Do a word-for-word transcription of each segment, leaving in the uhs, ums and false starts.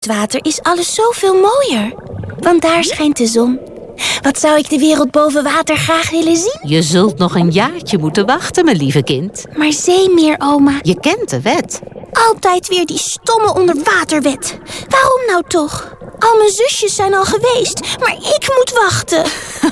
Het water is alles zoveel mooier. Want daar schijnt de zon. Wat zou ik de wereld boven water graag willen zien? Je zult nog een jaartje moeten wachten, mijn lieve kind. Maar zeemeer, oma. Je kent de wet. Altijd weer die stomme onderwaterwet. Waarom nou toch? Al mijn zusjes zijn al geweest, maar ik moet wachten.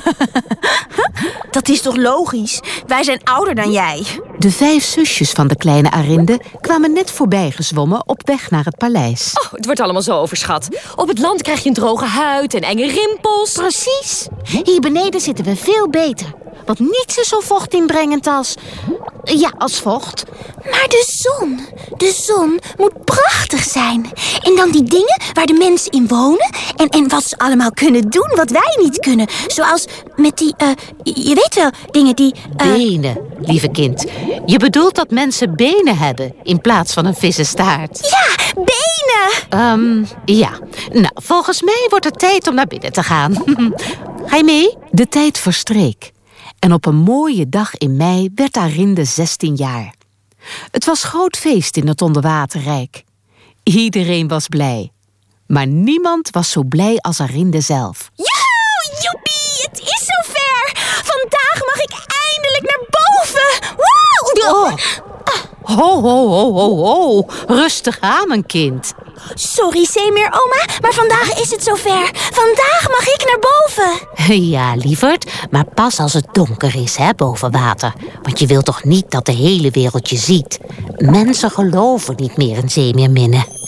Dat is toch logisch? Wij zijn ouder dan jij. De vijf zusjes van de kleine Arinde kwamen net voorbij gezwommen op weg naar het paleis. Oh, het wordt allemaal zo overschat. Op het land krijg je een droge huid en enge rimpels. Precies. Hier beneden zitten we veel beter. Want niets is zo vochtinbrengend als... Ja, als vocht. Maar de zon, de zon moet prachtig zijn. En dan die dingen waar de mensen in wonen. En, en wat ze allemaal kunnen doen wat wij niet kunnen. Zoals met die, uh, je weet wel, dingen die... Uh... Benen, lieve kind. Je bedoelt dat mensen benen hebben in plaats van een vissenstaart. Ja, benen! Um, ja, nou, volgens mij wordt het tijd om naar binnen te gaan. Ga je mee? De tijd verstreek. En op een mooie dag in mei werd Arinde zestien jaar. Het was groot feest in het onderwaterrijk. Iedereen was blij. Maar niemand was zo blij als Arinde zelf. Joehoe, joepie, het is zover! Vandaag mag ik eindelijk naar boven! Wow! Oh. Ho, ho, ho, ho, ho. Rustig aan, mijn kind. Sorry, zeemeer, oma, maar vandaag is het zover. Vandaag mag ik naar boven. Ja, lieverd, maar pas als het donker is, hè, boven water. Want je wilt toch niet dat de hele wereld je ziet? Mensen geloven niet meer in zeemeerminnen.